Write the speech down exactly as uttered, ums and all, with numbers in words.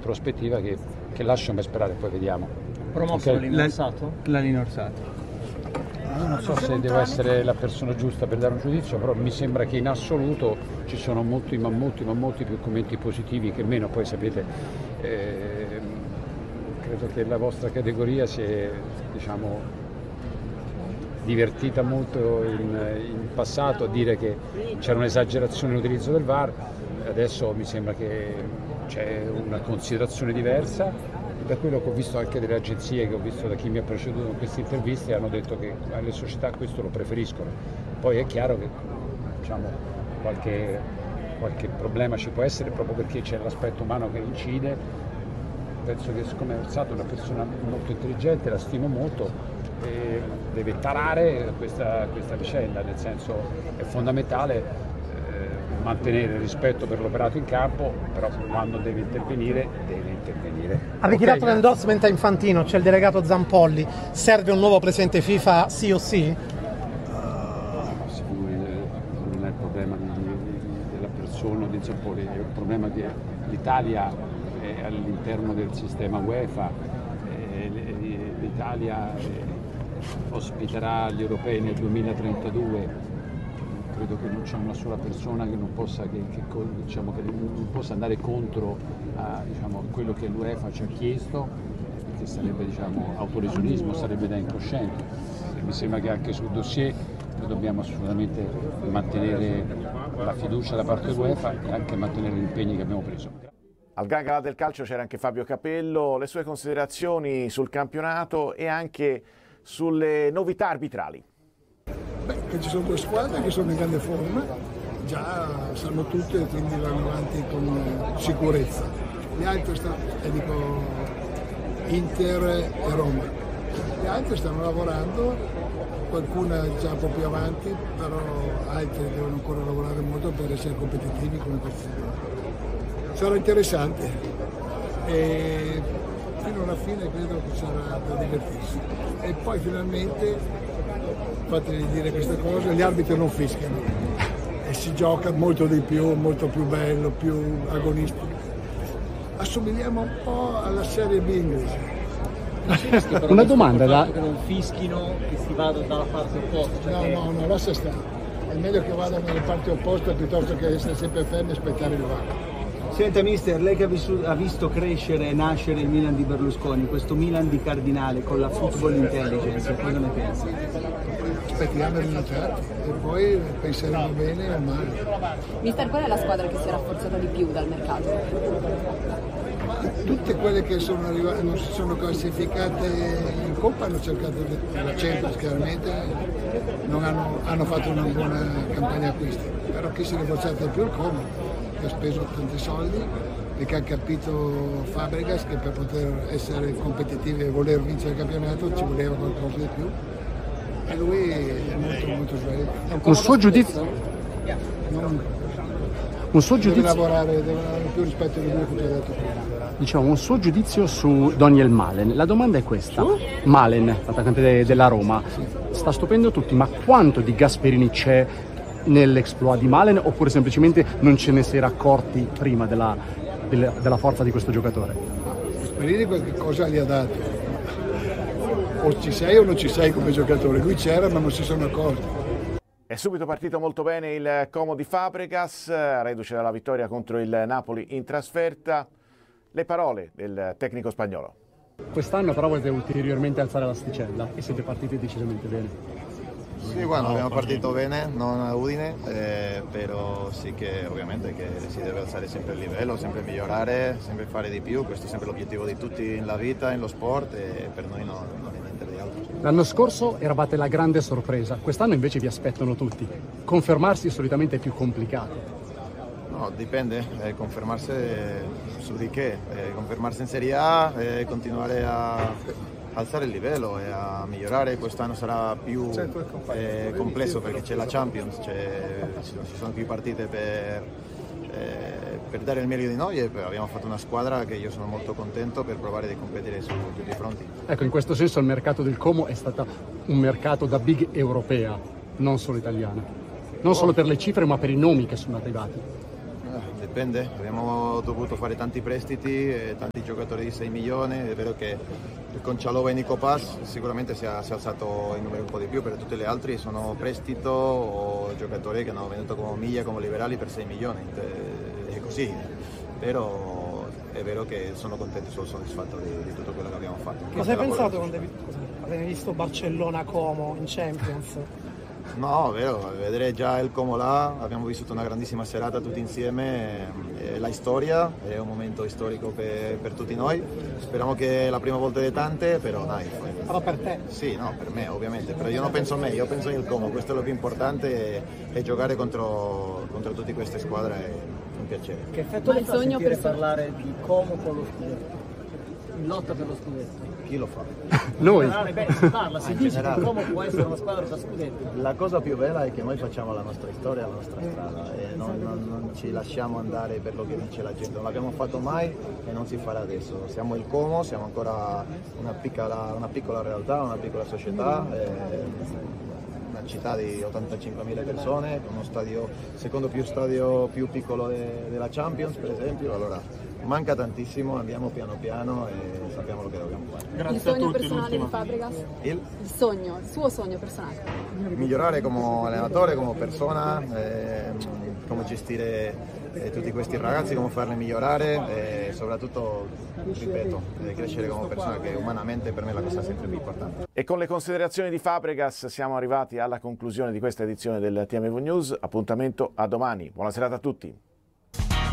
prospettiva che, che lasciano per sperare, poi vediamo. Promosso Okay. Lino Orsato? La Lino Orsato. Non so se devo essere la persona giusta per dare un giudizio, però mi sembra che in assoluto ci sono molti, ma molti, ma molti più commenti positivi che meno. Poi sapete, eh, credo che la vostra categoria si è, diciamo, divertita molto in, in passato a dire che c'era un'esagerazione nell'utilizzo del V A R, adesso mi sembra che c'è una considerazione diversa. Da quello che ho visto anche delle agenzie, che ho visto da chi mi ha preceduto in queste interviste, hanno detto che le società questo lo preferiscono. Poi è chiaro che, diciamo, qualche, qualche problema ci può essere proprio perché c'è l'aspetto umano che incide. Penso che siccome Orsato è una persona molto intelligente, la stimo molto, e deve tarare questa, questa vicenda, nel senso è fondamentale mantenere il rispetto per l'operato in campo, però quando deve intervenire, deve intervenire. Ha ritirato Okay. l'endorsement a Infantino, c'è il delegato Zampolli, serve un nuovo presidente FIFA sì o sì? Non è il problema di, di, della persona di Zampolli, è il problema che l'Italia è all'interno del sistema UEFA, l'Italia ospiterà gli europei nel duemilatrentadue. Credo che non c'è una sola persona che non possa, che, che, diciamo, che non possa andare contro a, diciamo, quello che l'UEFA ci ha chiesto, che sarebbe, diciamo, autolesionismo, sarebbe da incoscienti. Mi sembra che anche sul dossier noi dobbiamo assolutamente mantenere la fiducia da parte dell'UEFA e anche mantenere gli impegni che abbiamo preso. Al Gran Galà del Calcio c'era anche Fabio Capello, le sue considerazioni sul campionato e anche sulle novità arbitrali. Beh, che ci sono due squadre che sono in grande forma, già sanno tutte e quindi vanno avanti con sicurezza. Gli altri stanno, e dico Inter e Roma, gli altri stanno lavorando, qualcuna è già un po' più avanti, però altri devono ancora lavorare molto per essere competitivi come questi. Sarà interessante e fino alla fine credo che sarà da divertirsi. E poi finalmente, fatemi dire queste cose, gli arbitri non fischiano e si gioca molto di più, molto più bello, più agonistico. Assomigliamo un po' alla Serie B inglese. Una domanda da... che non fischino, che si vada dalla parte opposta. No, no, no, lascia stare. È meglio che vadano nelle parti opposte piuttosto che essere sempre fermi e aspettare il V A R. Senta mister, lei che ha, vissuto, ha visto crescere e nascere il Milan di Berlusconi, questo Milan di Cardinale con la football intelligence, cosa ne pensa? Aspettiamo i risultati e poi penseremo bene o male. Mister, qual è la squadra che si è rafforzata di più dal mercato? Ma tutte quelle che sono arrivate, non si sono classificate in Coppa hanno cercato di, la Champions chiaramente non hanno, hanno fatto una buona campagna acquisti, però chi si è rafforzato di più è il Como, che ha speso tanti soldi e che ha capito Fabregas che per poter essere competitivi e voler vincere il campionato ci voleva qualcosa di più e lui è molto molto sveglio. Un suo giudizio? Non, un suo deve giudizio? lavorare, deve avere più rispetto di quello che ti ho detto prima. Diciamo, un suo giudizio su Daniel Malen. La domanda è questa. Su? Malen, attaccante de- della Roma, sì. Sta stupendo tutti, ma quanto di Gasperini c'è nell'exploit di Malen oppure semplicemente non ce ne si era accorti prima della, della, della forza di questo giocatore? Gasperini qualche cosa gli ha dato, o ci sei o non ci sei come giocatore, lui c'era ma non si sono accorti. È subito partito molto bene il Como di Fabregas, reduce dalla vittoria contro il Napoli in trasferta. Le parole del tecnico spagnolo. Quest'anno però volete ulteriormente alzare l'asticella e siete partiti decisamente bene. Sì, bueno, abbiamo partito bene, non a Udine, eh, però sì che ovviamente che si deve alzare sempre il livello, sempre migliorare, sempre fare di più, questo è sempre l'obiettivo di tutti nella vita, nello sport e per noi non, non è niente di altro. L'anno scorso eravate la grande sorpresa, quest'anno invece vi aspettano tutti. Confermarsi solitamente è più complicato. No, dipende, eh, confermarsi su di che, eh, confermarsi in Serie A e eh, continuare a alzare il livello e a migliorare. Quest'anno sarà più eh, complesso perché c'è la Champions, ci sono più partite per, eh, per dare il meglio di noi e abbiamo fatto una squadra che io sono molto contento per provare di competere su tutti i fronti. Ecco, in questo senso il mercato del Como è stato un mercato da big europea, non solo italiana, non solo per le cifre ma per i nomi che sono arrivati. dipende, abbiamo dovuto fare tanti prestiti, eh, tanti giocatori di sei milioni, è vero che con Chalova e Nico Paz sicuramente si è, si è alzato il numero un po' di più, per tutti gli altri sono prestito o giocatori che hanno venuto come Miglia, come Liberali per sei milioni, è così, però è vero che sono contento e sono soddisfatto di, di tutto quello che abbiamo fatto. Cosa hai pensato quando avevi visto Barcellona-Como in Champions? No, vero, vedere già il Como là, abbiamo vissuto una grandissima serata tutti insieme, eh, la storia è un momento storico per, per tutti noi, speriamo che è la prima volta di tante, però dai. Però per te? Sì, no, per me ovviamente, però io non penso a me, io penso al Como, questo è lo più importante e giocare contro, contro tutte queste squadre è un piacere. Che effetto Ma ti il fa sogno sentire per- parlare di Como con lo scudetto? In lotta per lo scudetto? Chi lo fa? Noi. In generale, beh, si parla, si in dice che generale. Como può essere una squadra da scudetto. La cosa più bella è che noi facciamo la nostra storia, la nostra strada e non, non- non ci lasciamo andare per lo che dice la gente, non l'abbiamo fatto mai e non si farà adesso. Siamo il Como, siamo ancora una piccola, una piccola realtà, una piccola società, eh, una città di ottantacinquemila persone, uno stadio, secondo più stadio più piccolo de- della Champions per esempio, allora manca tantissimo, andiamo piano piano e sappiamo lo che dobbiamo fare. Il sogno personale di Fabregas? Il? Il sogno, il suo sogno personale. Migliorare come allenatore, come persona, ehm, come gestire eh, tutti questi ragazzi, come farli migliorare e soprattutto, ripeto, eh, crescere come persona, che umanamente per me è la cosa sempre più importante. E con le considerazioni di Fabregas siamo arrivati alla conclusione di questa edizione del T M V News. Appuntamento a domani. Buona serata a tutti.